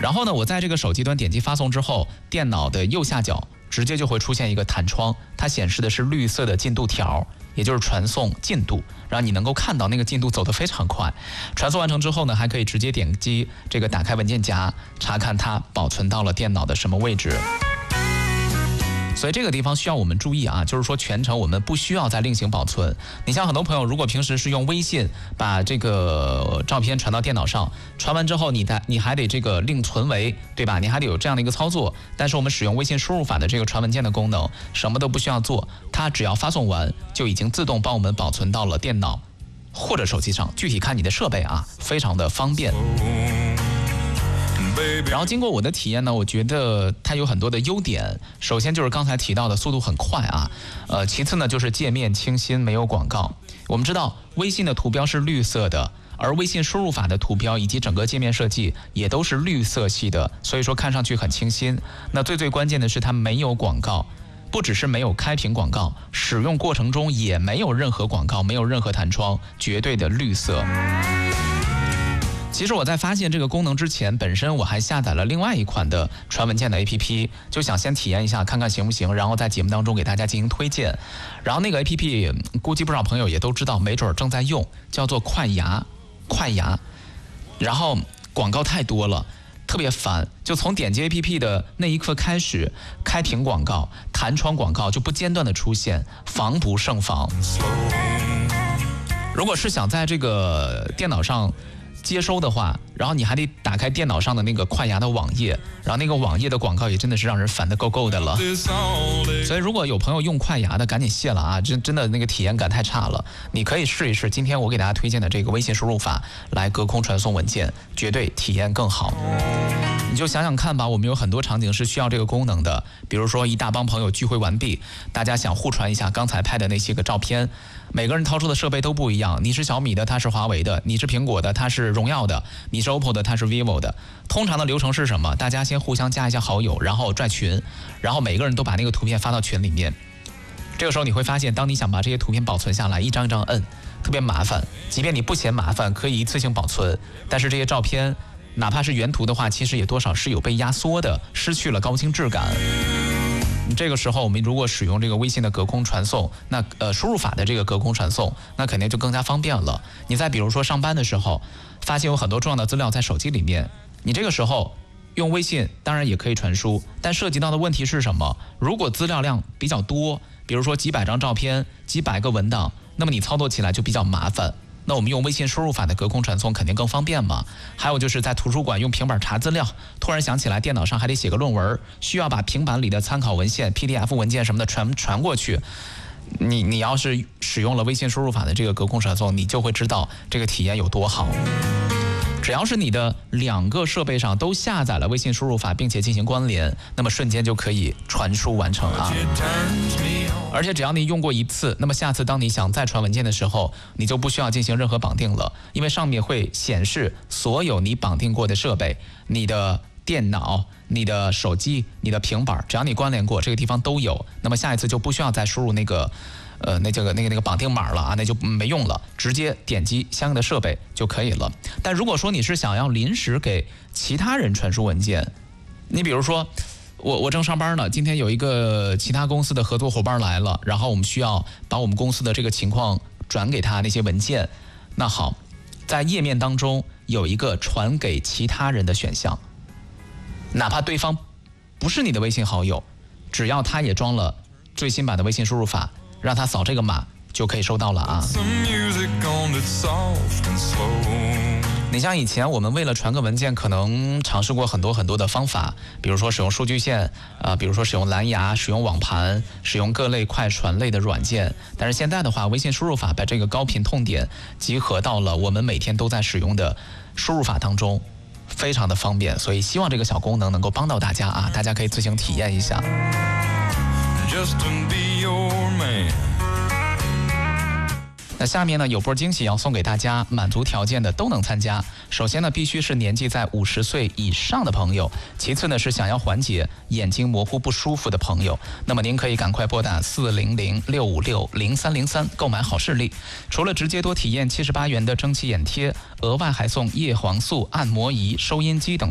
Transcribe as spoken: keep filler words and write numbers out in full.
然后呢，我在这个手机端点击发送之后，电脑的右下角直接就会出现一个弹窗，它显示的是绿色的进度条，也就是传送进度，然后你能够看到那个进度走得非常快。传送完成之后呢，还可以直接点击这个打开文件夹，查看它保存到了电脑的什么位置。所以这个地方需要我们注意啊，就是说全程我们不需要再另行保存。你像很多朋友，如果平时是用微信把这个照片传到电脑上，传完之后你的你还得这个另存为，对吧？你还得有这样的一个操作。但是我们使用微信输入法的这个传文件的功能，什么都不需要做，它只要发送完就已经自动帮我们保存到了电脑或者手机上，具体看你的设备啊，非常的方便。然后经过我的体验呢，我觉得它有很多的优点。首先就是刚才提到的速度很快啊，呃，其次呢就是界面清新，没有广告。我们知道微信的图标是绿色的，而微信输入法的图标以及整个界面设计也都是绿色系的，所以说看上去很清新。那最最关键的是它没有广告，不只是没有开屏广告，使用过程中也没有任何广告，没有任何弹窗，绝对的绿色。其实我在发现这个功能之前，本身我还下载了另外一款的传文件的 A P P， 就想先体验一下看看行不行，然后在节目当中给大家进行推荐。然后那个 A P P 估计不少朋友也都知道，没准正在用，叫做快牙，快牙。然后广告太多了，特别烦，就从点击 A P P 的那一刻开始，开屏广告、弹窗广告就不间断的出现，防不胜防。如果是想在这个电脑上接收的话，然后你还得打开电脑上的那个快牙的网页，然后那个网页的广告也真的是让人烦得够够的了。所以如果有朋友用快牙的，赶紧卸了啊！真真的那个体验感太差了。你可以试一试今天我给大家推荐的这个微信输入法来隔空传送文件，绝对体验更好。你就想想看吧，我们有很多场景是需要这个功能的，比如说一大帮朋友聚会完毕，大家想互传一下刚才拍的那些个照片，每个人掏出的设备都不一样，你是小米的，他是华为的，你是苹果的，他是荣耀的，你是 O P P O 的，他是 vivo 的。通常的流程是什么？大家先互相加一下好友，然后拽群，然后每个人都把那个图片发到群里面。这个时候你会发现，当你想把这些图片保存下来，一张一张摁，特别麻烦。即便你不嫌麻烦，可以一次性保存，但是这些照片哪怕是原图的话，其实也多少是有被压缩的，失去了高清质感。这个时候我们如果使用这个微信的隔空传送，那呃输入法的这个隔空传送，那肯定就更加方便了。你再比如说上班的时候，发现有很多重要的资料在手机里面，你这个时候用微信当然也可以传输，但涉及到的问题是什么？如果资料量比较多，比如说几百张照片、几百个文档，那么你操作起来就比较麻烦。那我们用微信输入法的隔空传送肯定更方便嘛。还有就是在图书馆用平板查资料，突然想起来电脑上还得写个论文，需要把平板里的参考文献、P D F 文件什么的传传过去。你你要是使用了微信输入法的这个隔空传送，你就会知道这个体验有多好。只要是你的两个设备上都下载了微信输入法，并且进行关联，那么瞬间就可以传输完成啊。而且只要你用过一次，那么下次当你想再传文件的时候，你就不需要进行任何绑定了，因为上面会显示所有你绑定过的设备，你的电脑、你的手机、你的平板，只要你关联过，这个地方都有。那么下一次就不需要再输入那个呃，那这个那个那个绑定码了啊，那就没用了，直接点击相应的设备就可以了。但如果说你是想要临时给其他人传输文件，你比如说我我正上班呢，今天有一个其他公司的合作伙伴来了，然后我们需要把我们公司的这个情况转给他那些文件。那好，在页面当中有一个传给其他人的选项，哪怕对方不是你的微信好友，只要他也装了最新版的微信输入法，让他扫这个码就可以收到了啊。你像以前我们为了传个文件，可能尝试过很多很多的方法，比如说使用数据线，呃，比如说使用蓝牙、使用网盘、使用各类快传类的软件。但是现在的话，微信输入法把这个高频痛点集合到了我们每天都在使用的输入法当中，非常的方便。所以希望这个小功能能够帮到大家啊，大家可以自行体验一下。Just to be your man. 那下面呢有波惊喜要送给大家，满足条件的都能参加。首先呢必须是年纪在五十岁以上的朋友，其次呢是想要缓解眼睛模糊不舒服的朋友。那么您可以赶快拨打四零零六五六零三零三购买好视力。除了直接多体验七十八元的蒸汽眼贴，额外还送叶黄素按摩仪、收音机等